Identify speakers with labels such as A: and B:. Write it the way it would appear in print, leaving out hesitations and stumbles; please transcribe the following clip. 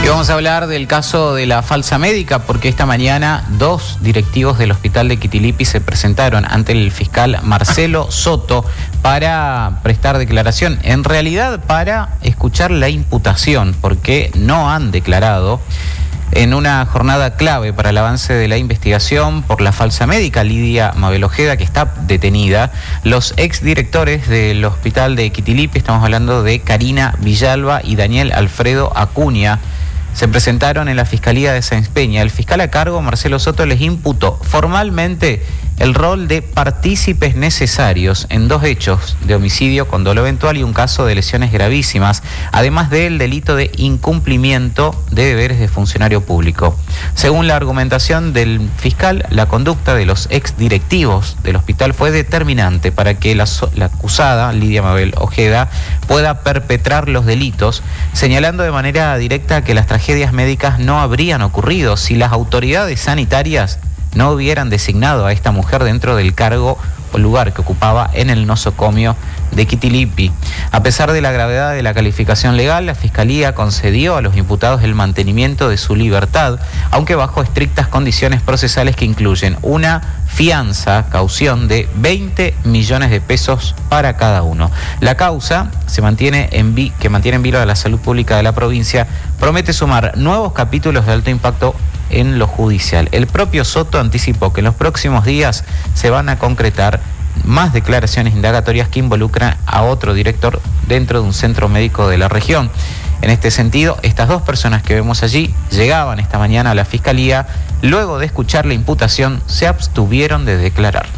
A: Y vamos a hablar del caso de la falsa médica, porque esta mañana 2 directivos del hospital de Quitilipi se presentaron ante el fiscal Marcelo Soto para prestar declaración, en realidad para escuchar la imputación, porque no han declarado en una jornada clave para el avance de la investigación por la falsa médica Lidia Mabel Ojeda, que está detenida. Los exdirectores del hospital de Quitilipi, estamos hablando de Karina Villalba y Daniel Alfredo Acuña, se presentaron en la Fiscalía de Sáenz Peña. El fiscal a cargo, Marcelo Soto, les imputó formalmente el rol de partícipes necesarios en 2 hechos de homicidio con dolo eventual y un caso de lesiones gravísimas, además del delito de incumplimiento de deberes de funcionario público. Según la argumentación del fiscal, la conducta de los exdirectivos del hospital fue determinante para que la acusada, Lidia Mabel Ojeda, pueda perpetrar los delitos, señalando de manera directa que las tragedias médicas no habrían ocurrido si las autoridades sanitarias no hubieran designado a esta mujer dentro del cargo o lugar que ocupaba en el nosocomio de Quitilipi. A pesar de la gravedad de la calificación legal, la Fiscalía concedió a los imputados el mantenimiento de su libertad, aunque bajo estrictas condiciones procesales que incluyen una fianza, caución de 20 millones de pesos para cada uno. La causa que mantiene en vilo a la salud pública de la provincia promete sumar nuevos capítulos de alto impacto en lo judicial. El propio Soto anticipó que en los próximos días se van a concretar más declaraciones indagatorias que involucran a otro director dentro de un centro médico de la región. En este sentido, estas 2 personas que vemos allí llegaban esta mañana a la Fiscalía. Luego de escuchar la imputación, se abstuvieron de declarar.